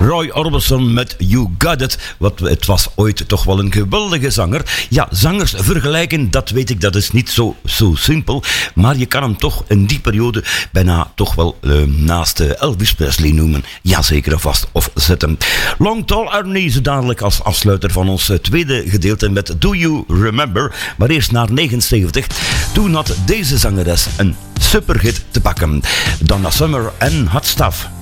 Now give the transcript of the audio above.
Roy Orbison met You Got It. Het was ooit toch wel een geweldige zanger. Ja, zangers vergelijken, dat weet ik, dat is niet zo simpel. Maar je kan hem toch in die periode bijna toch wel naast Elvis Presley noemen. Jazeker en vast of zetten. Long Tall Ernie, zo dadelijk als afsluiter van ons tweede gedeelte met Do You Remember. Maar eerst naar 79. Toen had deze zangeres een superhit te pakken. Donna Summer en Hot Stuff.